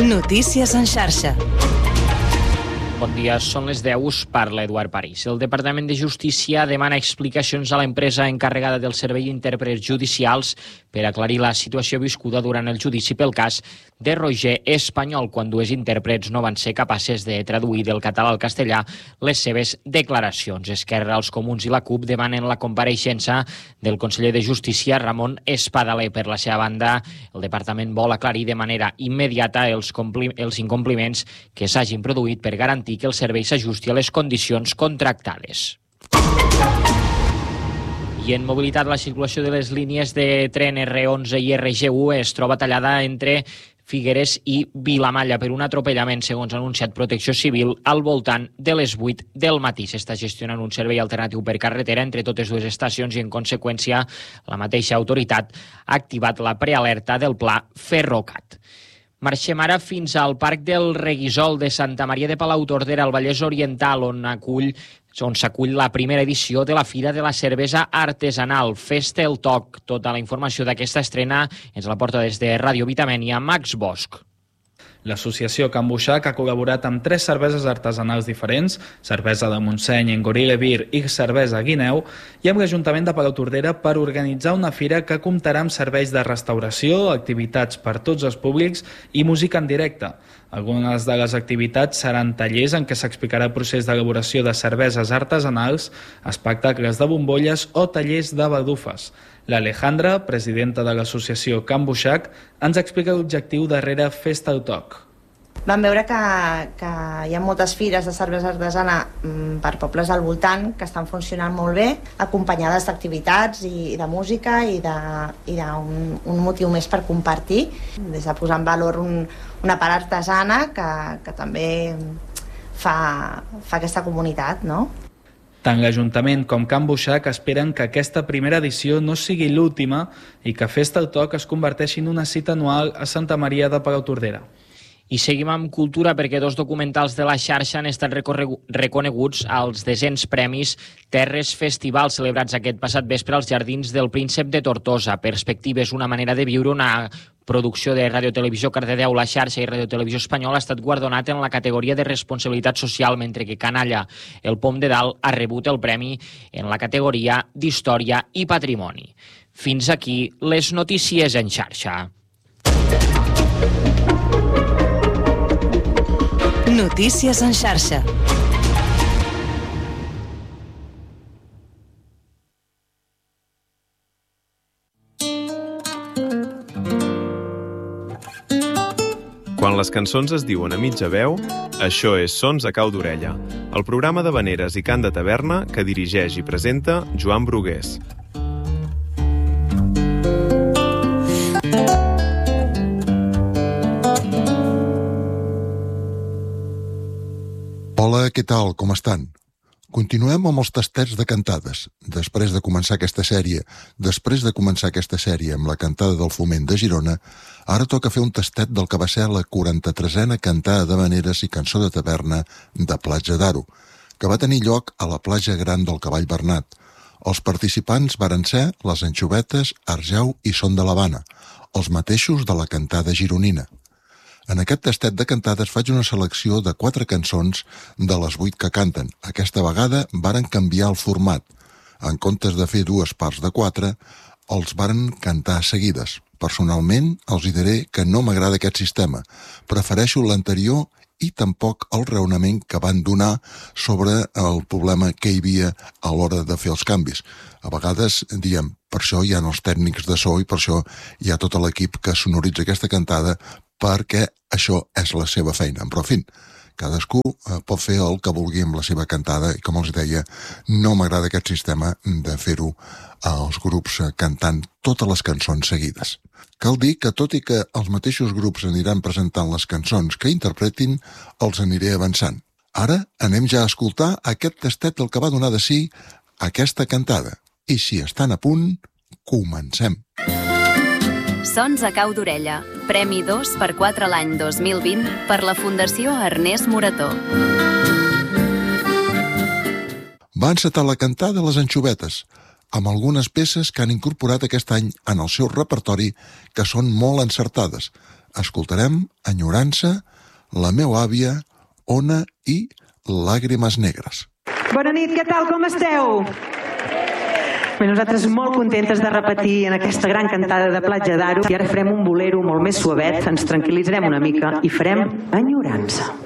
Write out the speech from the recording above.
Notícies en xarxa. Bon dia, són les 10, us parla Eduard París. El Departament de Justícia demana explicacions a l'empresa encarregada del servei d'intèrprets judicials per aclarir la situació viscuda durant el judici pel cas de Roger Espanyol, quan dues intèrprets no van ser capaces de traduir del català al castellà les seves declaracions. Esquerra, els Comuns i la CUP demanen la compareixença del conseller de Justícia, Ramon Espadaler. Per la seva banda, el departament vol aclarir de manera immediata els incompliments que s'hagin produït per garantir que el servei s'ajusti a les condicions contractades. I en mobilitat, la circulació de les línies de tren R11 i RG1 es troba tallada entre Figueres i Vilamalla per un atropellament, segons ha anunciat Protecció Civil, al voltant de les 8 del matí. S'està gestionant un servei alternatiu per carretera entre totes dues estacions i, en conseqüència, la mateixa autoritat ha activat la prealerta del pla Ferrocat. Marxem ara fins al Parc del Reguisol de Santa Maria de Palautordera, al Vallès Oriental, on s'acull la primera edició de la Fira de la Cervesa Artesanal, Festa el Toc. Tota la informació d'aquesta estrena ens la porta des de Ràdio Vitamènia, Max Bosch. L'associació Can Buixac ha col·laborat amb 3 cerveses artesanals diferents, cervesa de Montseny, Engorile Beer i cervesa Guineu, i amb l'Ajuntament de Palautordera per organitzar una fira que comptarà amb serveis de restauració, activitats per tots els públics i música en directe. Algunes de les activitats seran tallers en què s'explicarà el procés d'elaboració de cerveses artesanals, espectacles de bombolles o tallers de badufes. L'Alejandra, presidenta de l'associació Can Buixac, ens explica l'objectiu darrere Festa el Toc. Vam veure que hi ha moltes fires de cervesa artesana per pobles al voltant que estan funcionant molt bé, acompanyades d'activitats i de música i d'un motiu més per compartir, des de posar en valor una part artesana que també fa aquesta comunitat, no? Tant l'Ajuntament com Can Buixac esperen que aquesta primera edició no sigui l'última i que Festa el Toc es converteixi en una cita anual a Santa Maria de Palautordera. I seguim amb cultura, perquè 2 documentals de la xarxa han estat reconeguts als 10è Premis Terres Festival, celebrats aquest passat vespre als Jardins del Príncep de Tortosa. Perspectives, una manera de viure, una producció de Radio Televisió Cardedeu, la xarxa i Radio Televisió Espanyola, ha estat guardonat en la categoria de responsabilitat social, mentre que Canalla, el Pom de Dalt, ha rebut el premi en la categoria d'Història i Patrimoni. Fins aquí les notícies en xarxa. Notícies en xarxa. Quan les cançons es diuen a mitja veu, això és Sons a cau d'orella, el programa d'havaneres i cant de taverna que dirigeix i presenta Joan Brugués. Hola, què tal? Com estan? Continuem amb els tastets de cantades. Després de començar aquesta sèrie amb la cantada del Foment de Girona, ara toca fer un tastet del que va ser la 43a cantada d'havaneres i cançó de taverna de Platja d'Aro, que va tenir lloc a la platja gran del Cavall Bernat. Els participants varen ser les Anxovetes, Arjau i Son de l'Havana, els mateixos de la cantada gironina. En aquest tastet de cantades faig una selecció de 4 cançons de les 8 que canten. Aquesta vegada varen canviar el format. En comptes de fer 2 parts de 4, els varen cantar seguides. Personalment, els diré que no m'agrada aquest sistema. Prefereixo l'anterior i tampoc el raonament que van donar sobre el problema que hi havia a l'hora de fer els canvis. A vegades diem, per això hi ha els tècnics de so i per això hi ha tot l'equip que sonoritza aquesta cantada, perquè això és la seva feina. Però, en fi, cadascú pot fer el que vulgui amb la seva cantada i, com els deia, no m'agrada aquest sistema de fer-ho als grups cantant totes les cançons seguides. Cal dir que, tot i que els mateixos grups aniran presentant les cançons que interpretin, els aniré avançant. Ara anem ja a escoltar aquest tastet del que va donar de si aquesta cantada. I si estan a punt, comencem. Sons a cau d'orella. Premi 2x4 l'any 2020 per la Fundació Ernest Morató. Va encetar la cantada Les Anxovetes, amb algunes peces que han incorporat aquest any en el seu repertori que són molt encertades. escoltarem Enyorança, La meu àvia, Ona i Làgrimes negres. Bona nit, què tal, com esteu? Bé, nosaltres molt contentes de repetir en aquesta gran cantada de Platja d'Aro i ara farem un bolero molt més suavet, ens tranquil·litzarem una mica i farem Enyorança.